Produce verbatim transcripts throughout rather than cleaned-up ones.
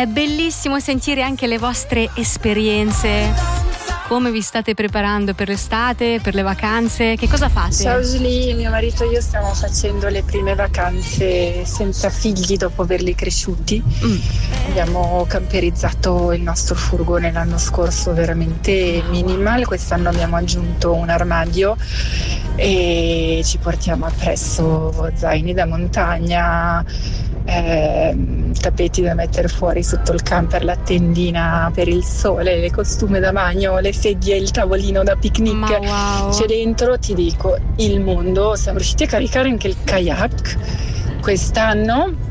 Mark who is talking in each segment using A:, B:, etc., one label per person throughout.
A: È bellissimo sentire anche le vostre esperienze. Come vi state preparando per l'estate, per le vacanze? Che cosa fate?
B: Ciao Julie, mio marito e io stiamo facendo le prime vacanze senza figli dopo averli cresciuti. Mm. Abbiamo camperizzato il nostro furgone l'anno scorso veramente minimal, quest'anno abbiamo aggiunto un armadio e ci portiamo appresso zaini da montagna, eh, tappeti da mettere fuori sotto il camper, la tendina per il sole, le costume da bagno, le sedie, il tavolino da picnic.
A: Ma wow.
B: C'è dentro, ti dico, il mondo. Siamo riusciti a caricare anche il kayak quest'anno,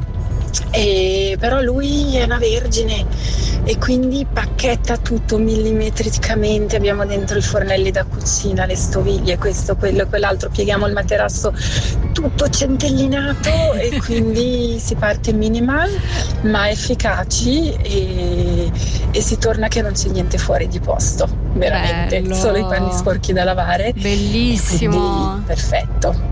B: e però lui è una vergine e quindi pacchetta tutto millimetricamente. Abbiamo dentro i fornelli da cucina, le stoviglie, questo, quello, quell'altro, pieghiamo il materasso tutto centellinato e quindi si parte minimal ma efficaci e, e si torna che non c'è niente fuori di posto, veramente.
A: Bello.
B: Solo i panni sporchi da lavare.
A: Bellissimo,
B: perfetto.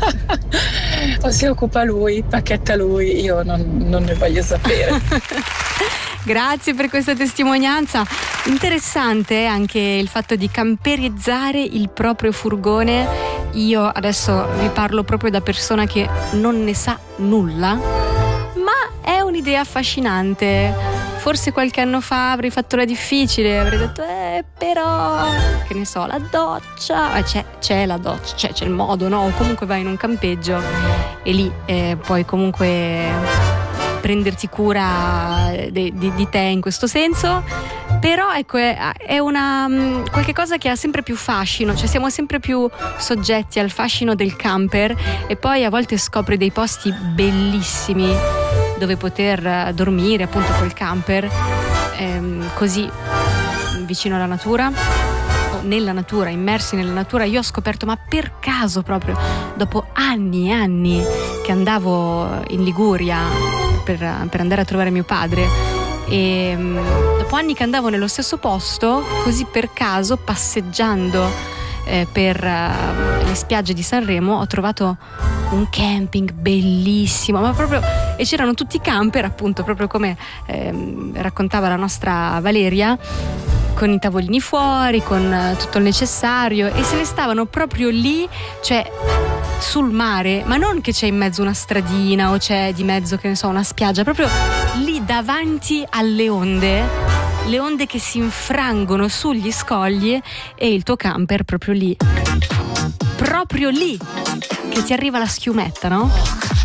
B: O si occupa lui, pacchetta lui, io non, non ne voglio sapere.
A: Grazie per questa testimonianza. Interessante anche il fatto di camperizzare il proprio furgone. Io adesso vi parlo proprio da persona che non ne sa nulla, ma è un'idea affascinante. Forse qualche anno fa avrei fatto la difficile, avrei detto eh però che ne so, la doccia, eh, c'è, c'è la doccia, c'è, c'è il modo, no? O comunque vai in un campeggio e lì eh, puoi comunque prenderti cura di, di, di te in questo senso. Però ecco, è, è una qualche cosa che ha sempre più fascino, cioè siamo sempre più soggetti al fascino del camper e poi a volte scopri dei posti bellissimi dove poter dormire appunto col camper, ehm, così vicino alla natura o nella natura, immersi nella natura. Io ho scoperto, ma per caso proprio dopo anni e anni che andavo in Liguria per, per andare a trovare mio padre, e dopo anni che andavo nello stesso posto, così per caso passeggiando eh, per uh, le spiagge di Sanremo ho trovato un camping bellissimo, ma proprio, e c'erano tutti i camper appunto proprio come ehm, raccontava la nostra Valeria, con i tavolini fuori, con uh, tutto il necessario, e se ne stavano proprio lì, cioè sul mare, ma non che c'è in mezzo una stradina o c'è di mezzo, che ne so, una spiaggia, proprio lì davanti alle onde, le onde che si infrangono sugli scogli e il tuo camper proprio lì, proprio lì, che ti arriva la schiumetta, no?